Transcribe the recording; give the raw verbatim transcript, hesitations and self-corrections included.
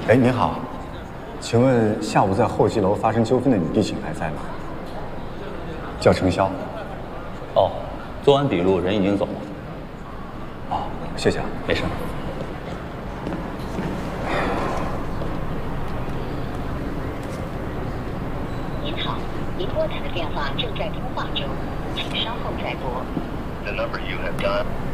哎，您好，请问下午在后七楼发生纠纷的女地勤还在吗？叫程潇。 哦，做完笔录，人已经走了。 哦，谢谢啊， 没事。 您好，您拨打的电话正在通话中，请稍后再拨。The number you have dialed